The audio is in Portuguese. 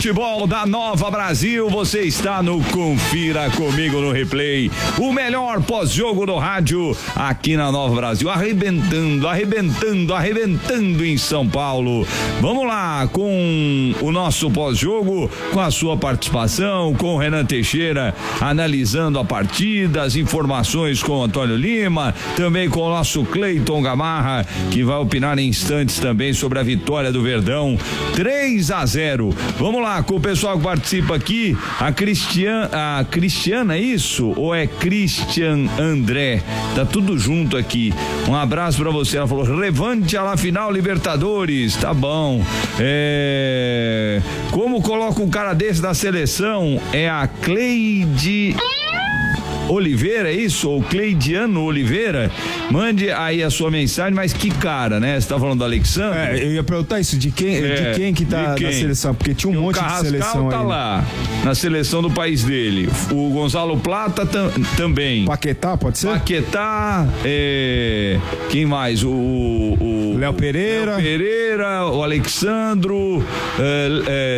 futebol da Nova Brasil, você está no Confira Comigo no Replay, o melhor pós-jogo do rádio aqui na Nova Brasil, arrebentando em São Paulo. Vamos lá com o nosso pós-jogo, com a sua participação, com o Renan Teixeira analisando a partida, as informações com o Antônio Lima, também com o nosso Cleiton Gamarra, que vai opinar em instantes também sobre a vitória do Verdão, 3-0. Vamos lá com o pessoal que participa aqui, a Cristiana, é isso? Ou é Christian André? Tá tudo junto aqui. Um abraço pra você. Ela falou, levante a la final Libertadores. Tá bom. Como coloca um cara desse na seleção? É a Cleide Oliveira, é isso? Ou Cleidiano Oliveira? Mande aí a sua mensagem, mas que cara, né? Você tá falando do Alexandre? Eu ia perguntar isso, de quem que tá na seleção, porque tinha um monte de seleção tá aí. Lá, na seleção do país dele. O Gonzalo Plata também. Paquetá, pode ser? Paquetá, quem mais? O Léo Pereira, o Alexandro,